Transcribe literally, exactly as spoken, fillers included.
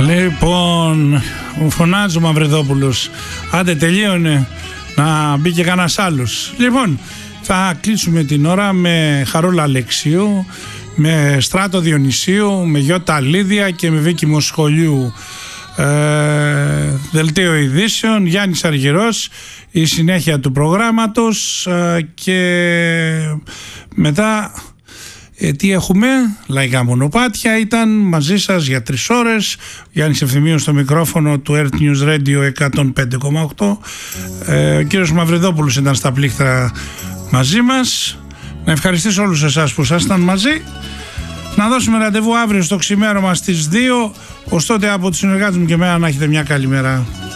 Λοιπόν, φωνάζει ο Μαυρεδόπουλος. Άντε τελείωνε, να μπει και κανένας άλλος. Λοιπόν, θα κλείσουμε την ώρα με Χαρούλα Αλεξίου, με Στράτο Διονυσίου, με Γιώτα Λίδια και με Βίκη Μοσχολιού. ε, Δελτίο Ειδήσεων, Γιάννης Αργυρός, η συνέχεια του προγράμματος, ε, και μετά ε, τι έχουμε, λαϊκά μονοπάτια. Ήταν μαζί σας για τρεις ώρες Γιάννης Ευθυμίος στο μικρόφωνο του Earth News Radio εκατόν πέντε κόμμα οκτώ. ε, Ο κύριος Μαυρεδόπουλος ήταν στα πλήκτρα μαζί μας. Να ευχαριστήσω όλους εσάς που ήσασταν μαζί. Να δώσουμε ραντεβού αύριο στο ξημέρωμα στις δύο. Ως τότε από τους συνεργάτες μου και εμένα να έχετε μια καλή μέρα.